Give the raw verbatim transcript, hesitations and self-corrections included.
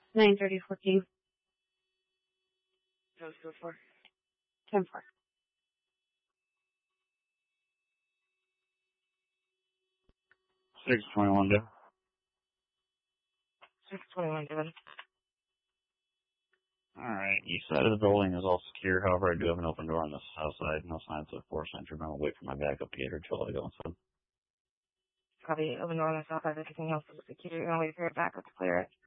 nine thirty fourteen. That was good for. ten four. six twenty-one, David. six twenty-one, David. Alright, east side of the building is all secure. However, I do have an open door on the south side. No signs of forced entry. I'm going to wait for my backup to get here until I go inside. Copy. Open door on the south side. Everything else is secure. You're going to wait for your backup to clear it.